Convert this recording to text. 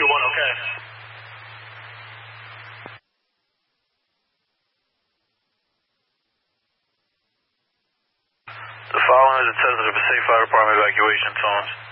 2-1, okay. The following is a tentative safe fire department evacuation tones.